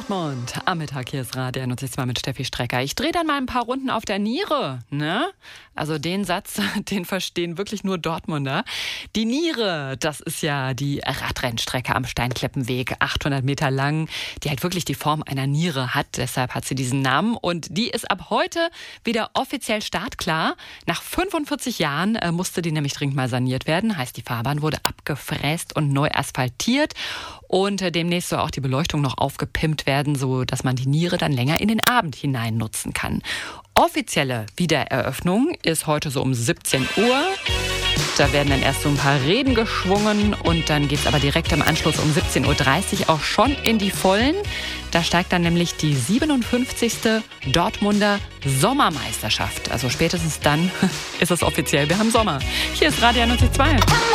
Dortmund. Am Mittag hier ist Radio 92 mit Steffi Strecker. Ich drehe dann mal ein paar Runden auf der Niere, ne? Also den Satz, den verstehen wirklich nur Dortmunder. Die Niere, das ist ja die Radrennstrecke am Steinkleppenweg, 800 Meter lang, die halt wirklich die Form einer Niere hat. Deshalb hat sie diesen Namen und die ist ab heute wieder offiziell startklar. Nach 45 Jahren musste die nämlich dringend mal saniert werden. Heißt, die Fahrbahn wurde abgefräst und neu asphaltiert und demnächst soll auch die Beleuchtung noch aufgepimpt werden, so dass man die Niere dann länger in den Abend hinein nutzen kann. Offizielle Wiedereröffnung ist heute so um 17 Uhr. Da werden dann erst so ein paar Reden geschwungen und dann geht es aber direkt im Anschluss um 17.30 Uhr auch schon in die Vollen. Da steigt dann nämlich die 57. Dortmunder Sommermeisterschaft. Also spätestens dann ist es offiziell, wir haben Sommer. Hier ist Radio 92.